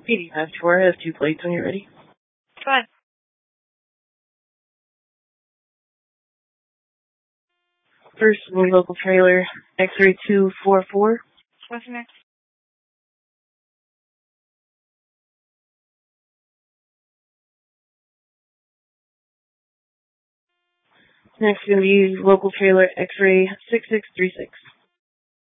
PD 54 has 2 plates when you're ready. Go ahead. First, local trailer, X-ray 244. What's next? Next is going to be local trailer, X-ray 6636.